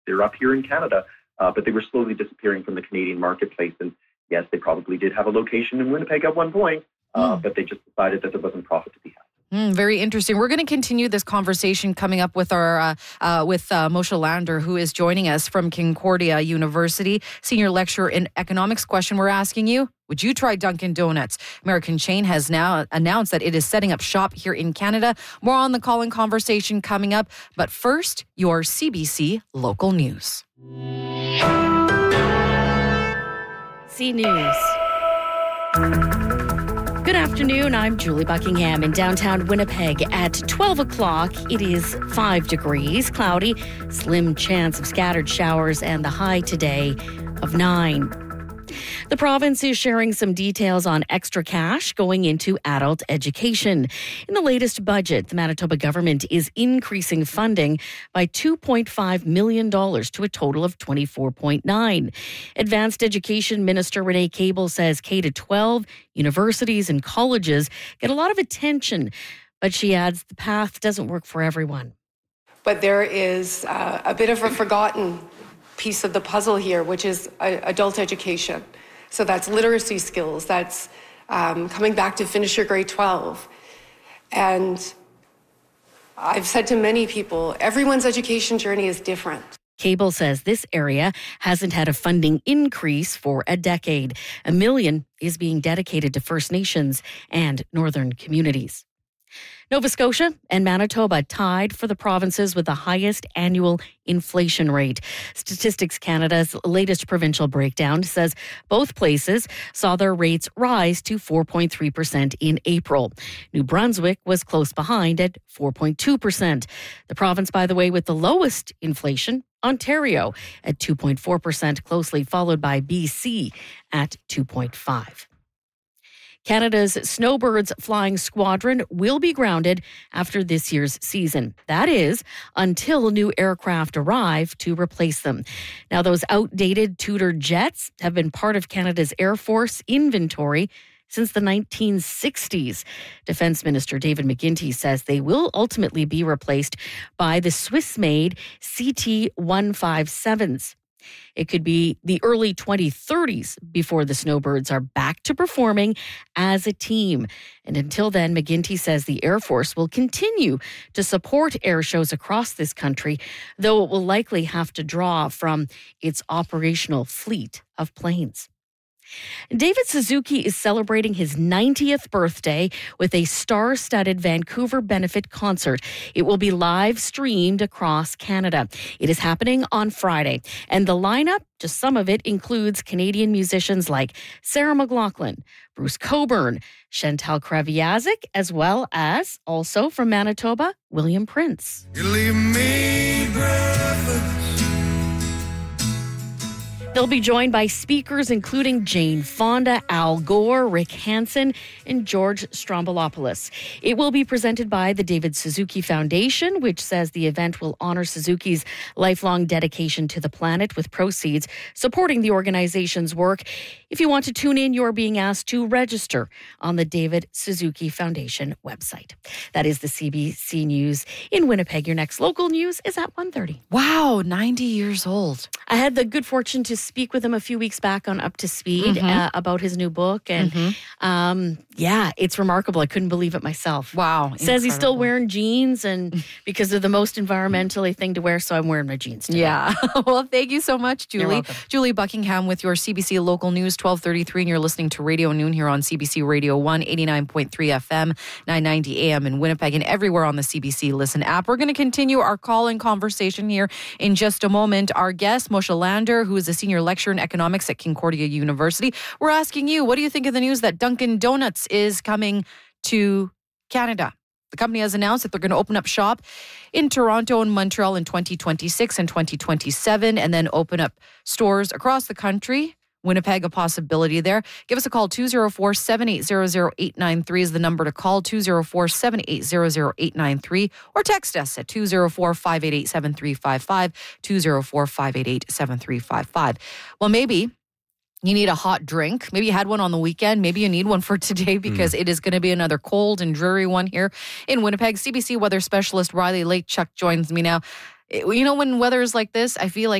they're up here in Canada, but they were slowly disappearing from the Canadian marketplace. And yes, they probably did have a location in Winnipeg at one point, but they just decided that there wasn't profit to be had. Very interesting. We're going to continue this conversation coming up with our Moshe Lander, who is joining us from Concordia University, senior lecturer in economics. Question we're asking you: would you try Dunkin' Donuts? American chain has now announced that it is setting up shop here in Canada. More on the call-in conversation coming up. But first, your CBC local news. C News. Good afternoon, I'm Julie Buckingham in downtown Winnipeg. At 12 o'clock, it is 5 degrees, cloudy, slim chance of scattered showers, and the high today of 9. The province is sharing some details on extra cash going into adult education. In the latest budget, the Manitoba government is increasing funding by $2.5 million to a total of $24.9. Advanced Education Minister Renee Cable says K-12, universities and colleges get a lot of attention, but she adds the path doesn't work for everyone. But there is a bit of a forgotten piece of the puzzle here, which is adult education. So that's literacy skills, that's coming back to finish your grade 12. And I've said to many people, everyone's education journey is different. Cable says this area hasn't had a funding increase for a decade. $1 million is being dedicated to First Nations and Northern communities. Nova Scotia and Manitoba tied for the provinces with the highest annual inflation rate. Statistics Canada's latest provincial breakdown says both places saw their rates rise to 4.3% in April. New Brunswick was close behind at 4.2%. The province, by the way, with the lowest inflation, Ontario at 2.4%, closely followed by BC at 2.5%. Canada's Snowbirds Flying Squadron will be grounded after this year's season. That is, until new aircraft arrive to replace them. Now, those outdated Tudor jets have been part of Canada's Air Force inventory since the 1960s. Defense Minister David McGuinty says they will ultimately be replaced by the Swiss-made CT-157s. It could be the early 2030s before the Snowbirds are back to performing as a team. And until then, McGuinty says the Air Force will continue to support air shows across this country, though it will likely have to draw from its operational fleet of planes. David Suzuki is celebrating his 90th birthday with a star-studded Vancouver benefit concert. It will be live streamed across Canada. It is happening on Friday, and the lineup, just some of it, includes Canadian musicians like Sarah McLachlan, Bruce Cockburn, Chantal Kreviazuk, as well as, also from Manitoba, William Prince. You leave me breathless. They'll be joined by speakers including Jane Fonda, Al Gore, Rick Hansen, and George Stroumboulopoulos. It will be presented by the David Suzuki Foundation, which says the event will honor Suzuki's lifelong dedication to the planet with proceeds supporting the organization's work. If you want to tune in, you're being asked to register on the David Suzuki Foundation website. That is the CBC News in Winnipeg. Your next local news is at 1:30. Wow, 90 years old. I had the good fortune to speak with him a few weeks back on Up to Speed about his new book. And it's remarkable. I couldn't believe it myself. Wow. Says he's still wearing jeans and because they're the most environmentally thing to wear. So I'm wearing my jeans today. Yeah. Well, thank you so much, Julie. You're welcome. Julie Buckingham with your CBC Local News 1233. And you're listening to Radio Noon here on CBC Radio 1, 89.3 FM, 990 AM in Winnipeg and everywhere on the CBC Listen app. We're going to continue our call-in conversation here in just a moment. Our guest, Moshe Lander, who is a senior lecturer in economics at Concordia University. We're asking you, what do you think of the news that Dunkin' Donuts is coming to Canada? The company has announced that they're going to open up shop in Toronto and Montreal in 2026 and 2027, and then open up stores across the country. Winnipeg, a possibility there. Give us a call, 204-780-0893 is the number to call, 204-780-0893, or text us at 204-588-7355, 204-588-7355. Well, maybe you need a hot drink. Maybe you had one on the weekend. Maybe you need one for today because it is going to be another cold and dreary one here in Winnipeg. CBC weather specialist Riley Lake Chuck joins me now. You know, when weather is like this, I feel like